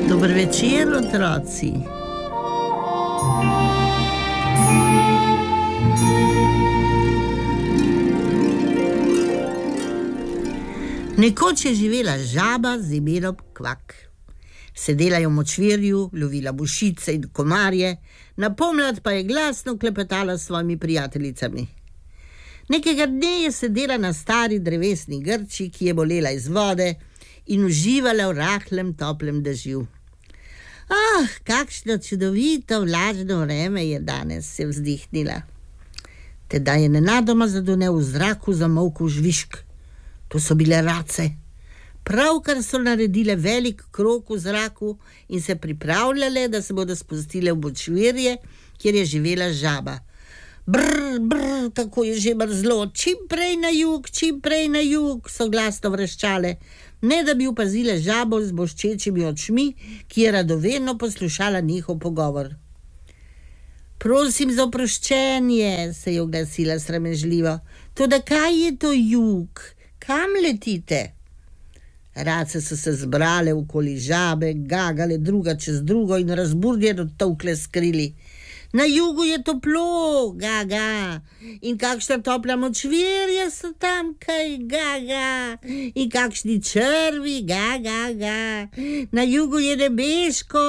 Dober večer, otroci. Nekoč je živela žaba z imenom Kvak. Sedela je v močvirju, lovila mušice in komarje, na pomlad pa je glasno klepetala s svojimi prijateljicami. Nekega dne je sedela na stari drevesni grči, ki je bolela iz vode in uživala v rahlem, toplem dežju. Kakšno čudovito vlažno vreme je danes, se je vzdihnila. Tedaj je nenadoma zadonel v zraku zamolkel žvižg. To so bile race. Pravkar so naredile velik krog v zraku in se pripravljale, da se bodo spustile v močvirje, kjer je živela žaba. Brr, brr, tako je že mrzlo, čim prej na jug, so glasno vreščale, ne da bi opazile žabo z boščečimi očmi, ki je radovedno poslušala njihov pogovor. Prosim za oproščenje, se je oglasila sramežljivo. Toda kaj je to jug? Kam letite? Race so se zbrale okoli žabe, gagale druga čez drugo in razburjeno tolkle s krili. Na jugu je toplo, gaga, in kakšna topla močvirja so tam, kaj, gaga, in kakšni črvi, gaga, na jugu je nebeško.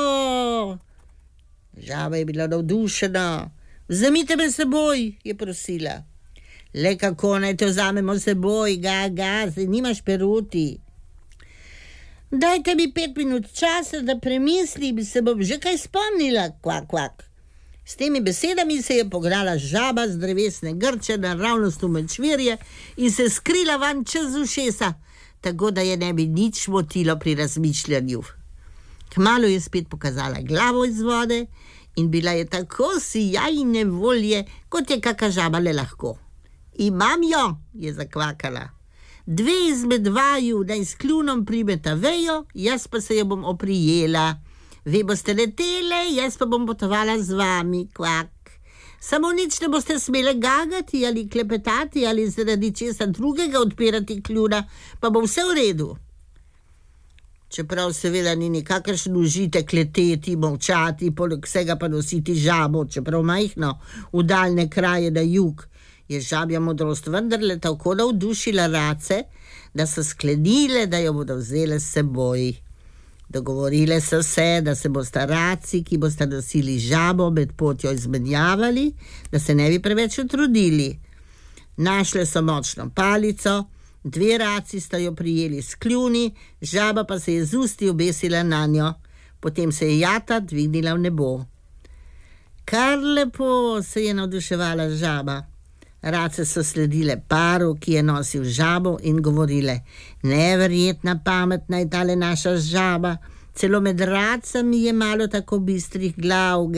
Žaba je bila navdušena. Vzemite me seboj, je prosila. Le kako naj te vzamemo seboj, gaga, se nimaš peruti. Dajte mi 5 minut časa, da premislim, se bom že kaj spomnila, kvak. S temi besedami se je pograla žaba z drevesne grče naravnost v močvirje in se skrila van čez ušesa, tako da je ne bi nič motilo pri razmišljanju. Kmalu je spet pokazala glavo iz vode in bila je tako sijajne volje, kot je kaka žaba le lahko. Imam jo, je zakvakala. 2 izmed vaju naj s kljunom primeta vejo, jaz pa se jo bom oprijela. Vi boste letele, jaz pa bom potovala z vami, kvak. Samo nič ne boste smele gagati ali klepetati ali zaradi česa drugega odpirati kljuna, pa bo vse v redu. Čeprav seveda ni nikakršen užitek leteti, molčati, poleg vsega pa nositi žabo, čeprav majhno, v daljne kraje na jug, je žabja modrost vendarle tako navdušila race, da so sklenile, da jo bodo vzele s seboj. Dogovorile so se, da se bosta raci, ki bosta nosili žabo, med potjo izmenjavali, da se ne bi preveč utrudili. Našle so močno palico, 2 raci sta jo prijeli s kljuni, žaba pa se je z usti obesila nanjo. Potem se je jata dvignila v nebo. Kar lepo, se je navduševala žaba. Race so sledile paru, ki je nosil žabo in govorile: neverjetna pametna je tale naša žaba, celo med racami je malo tako bistrih glav,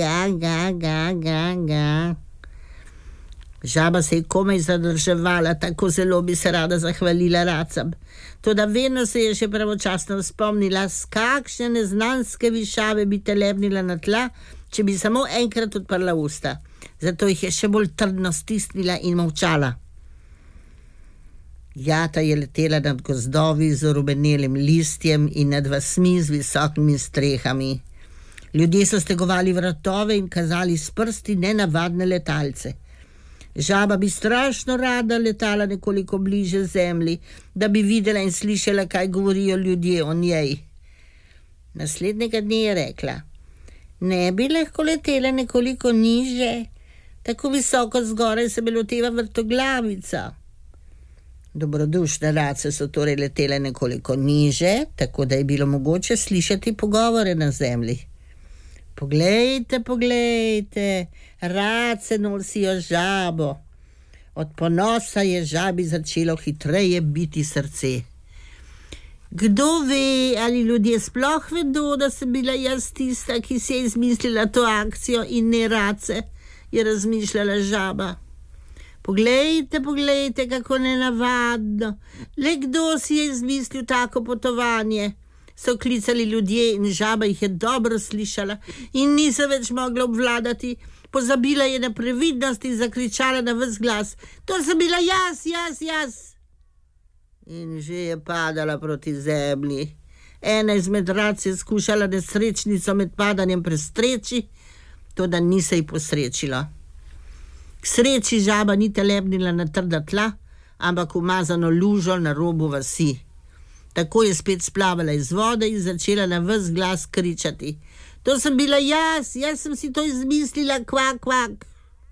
ga. Žaba se je komaj zadrževala, tako zelo bi se rada zahvalila racam. Toda vedno se je še pravočasno spomnila, s kakšne neznanske višave bi telebnila na tla, če bi samo enkrat odprla usta. Zato jih je še bolj trdno stisnila in molčala. Jata je letela nad gozdovi z orumenelim listjem in nad vasmi z visokimi strehami. Ljudje so stegovali vratove in kazali s prsti nenavadne letalce. Žaba bi strašno rada letala nekoliko bliže zemlji, da bi videla in slišala, kaj govorijo ljudje o njej. Naslednjega dne je rekla: ne bi lahko letela nekoliko niže, tako visoko zgoraj se me loteva vrtoglavica. Dobrodušne race so torej letele nekoliko niže, tako da je bilo mogoče slišati pogovore na zemlji. Poglejte, race nosijo žabo. Od ponosa je žabi začelo hitreje biti srce. Kdo ve, ali ljudje sploh vedo, da sem bila jaz tista, ki si je izmislila to akcijo in ne race, je razmišljala žaba. Poglejte, kako nenavadno. Le kdo si je izmislil tako potovanje? So klicali ljudje in žaba jih je dobro slišala in ni se več mogla obvladati. Pozabila je na previdnost in zakričala na ves glas: to sem bila jaz! In že je padala proti zemlji. Ena izmed rac je skušala nesrečnico med padanjem prestreči, toda ni se ji posrečilo. K sreči žaba ni telebnila na trda tla, ampak umazano lužo na robu vasi. Tako je spet splavala iz vode in začela na ves glas kričati. To sem bila jaz sem si to izmislila, kvak, kvak.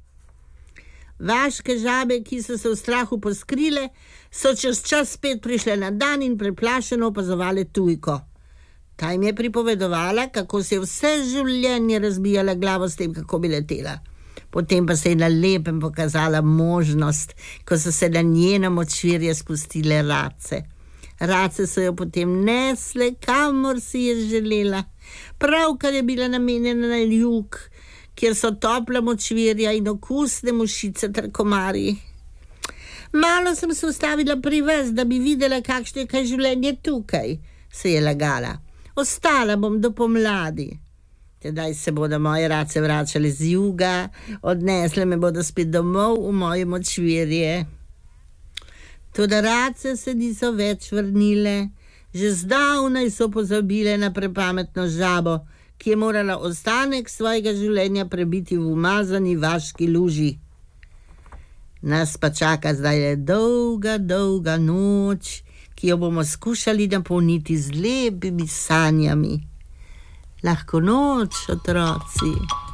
Vaške žabe, ki so se v strahu poskrile, so čez čas spet prišle na dan in preplašeno opazovale tujko. Ta jim je pripovedovala, kako se je vse življenje razbijala glavo s tem, kako bi letela. Potem pa se je na lepem pokazala možnost, ko so se na njeno močvirje spustile race. Race so jo potem nesle, kamor si je želela. Pravkar je bila namenjena na jug, kjer so topla močvirja in okusne mušice ter komarji. Malo sem se ustavila pri vas, da bi videla, kakšno je kaj življenje tukaj, se je lagala. Ostala bom do pomladi. Tedaj se bodo moje race vračale z juga, odnesle me bodo spet domov v moje močvirje. Toda race se niso več vrnile, že zdavnaj so pozabile na prepametno žabo, ki je morala ostanek svojega življenja prebiti v umazani vaški luži. Nas pa čaka zdaj dolga, dolga noč, ki jo bomo skušali napolniti z lepimi sanjami. Lahko noč, otroci.